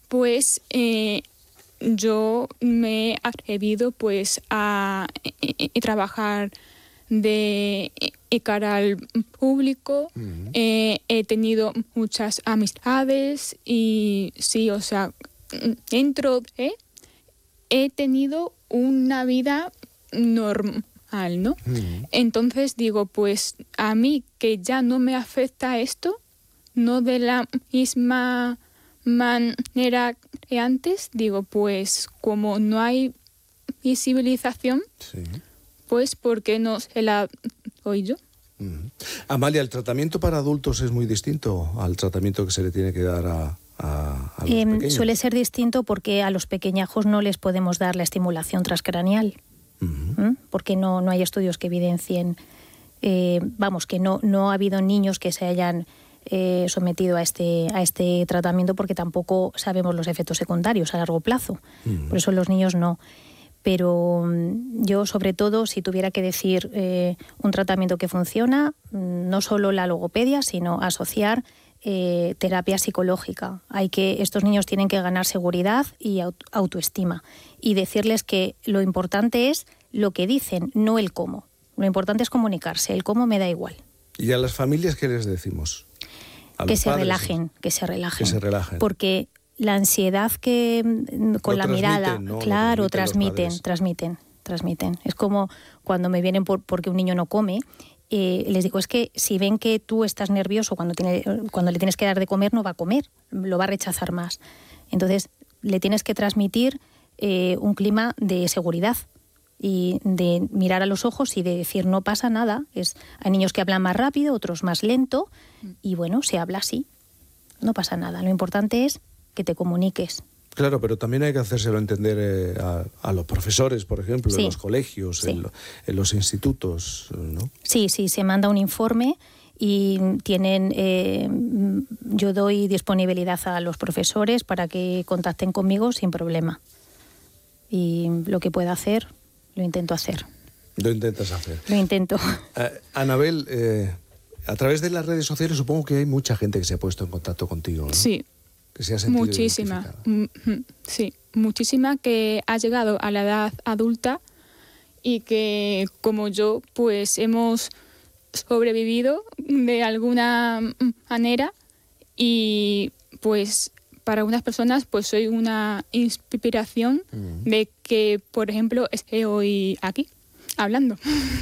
pues yo me he atrevido pues a trabajar de cara al público. He tenido muchas amistades y sí, o sea, dentro de he tenido una vida normal, ¿no? Entonces digo, pues a mí que ya no me afecta esto, no de la misma manera que antes, digo, pues como no hay visibilización, pues ¿por qué no se la doy yo? Amalia, ¿el tratamiento para adultos es muy distinto al tratamiento que se le tiene que dar a los pequeños? Suele ser distinto porque a los pequeñajos no les podemos dar la estimulación transcraneal, porque no hay estudios que evidencien, que no ha habido niños que se hayan sometido a este tratamiento, porque tampoco sabemos los efectos secundarios a largo plazo. Por eso los niños no. Pero yo, sobre todo, si tuviera que decir un tratamiento que funciona, no solo la logopedia, sino asociar terapia psicológica. Estos niños tienen que ganar seguridad y autoestima, y decirles que lo importante es lo que dicen, no el cómo. Lo importante es comunicarse, el cómo me da igual. ¿Y a las familias qué les decimos? Que se relajen. Porque la ansiedad que con la mirada, ¿no? Claro, transmiten. Es como cuando me vienen porque un niño no come, les digo, es que si ven que tú estás nervioso cuando le tienes que dar de comer, no va a comer, lo va a rechazar más. Entonces le tienes que transmitir un clima de seguridad y de mirar a los ojos y de decir no pasa nada. Hay niños que hablan más rápido, otros más lento, y bueno, se habla así, no pasa nada. Lo importante es que te comuniques. Claro, pero también hay que hacérselo entender a los profesores, por ejemplo, en los colegios, en los institutos, ¿no? Sí, se manda un informe y yo doy disponibilidad a los profesores para que contacten conmigo sin problema. Y lo que pueda hacer, lo intento hacer. ¿Lo intentas hacer? Lo intento. Anabel, a través de las redes sociales supongo que hay mucha gente que se ha puesto en contacto contigo, ¿no? Sí. Que se ha sentido muchísima. Sí, muchísima, que ha llegado a la edad adulta y que, como yo, pues hemos sobrevivido de alguna manera, y pues para unas personas pues soy una inspiración de que, por ejemplo, esté hoy aquí hablando.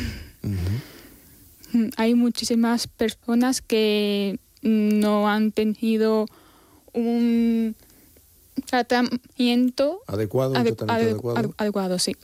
Hay muchísimas personas que no han tenido un tratamiento adecuado, sí.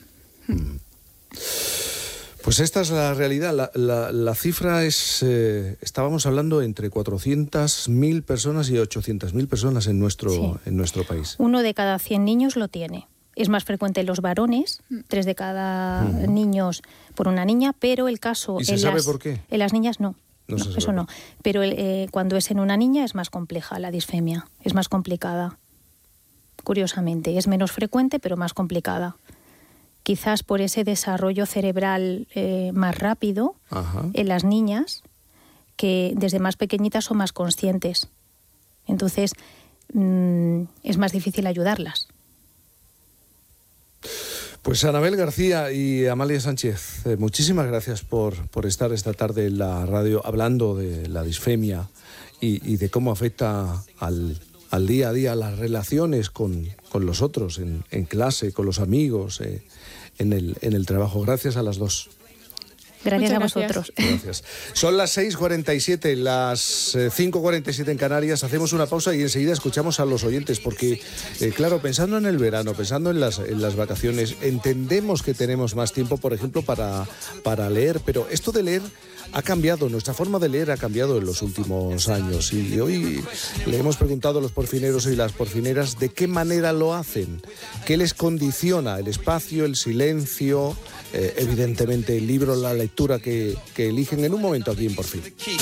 Pues esta es la realidad. La cifra es, estábamos hablando entre 400.000 personas y 800.000 personas en nuestro país. 1 de cada 100 niños lo tiene. Es más frecuente en los varones, 3 de cada niños por una niña, pero el caso... ¿Y se sabe por qué? En las niñas no. No, eso no. Pero cuando es en una niña es más compleja la disfemia, es más complicada. Curiosamente, es menos frecuente, pero más complicada. Quizás por ese desarrollo cerebral más rápido en las niñas, que desde más pequeñitas son más conscientes. Entonces, es más difícil ayudarlas. Pues Anabel García y Amalia Sánchez, muchísimas gracias por estar esta tarde en la radio hablando de la disfemia y de cómo afecta al día a día las relaciones con los otros, en clase, con los amigos, en el trabajo. Gracias a las dos. Gracias a vosotros. Gracias. Son las 6:47, las 5:47 en Canarias. Hacemos una pausa y enseguida escuchamos a los oyentes, porque, claro, pensando en el verano, pensando en las vacaciones, entendemos que tenemos más tiempo, por ejemplo, para leer, pero esto de leer ha cambiado, nuestra forma de leer ha cambiado en los últimos años, y hoy le hemos preguntado a los porfineros y las porfineras de qué manera lo hacen, qué les condiciona el espacio, el silencio, evidentemente el libro, la lectura que eligen en un momento aquí en Por Fin.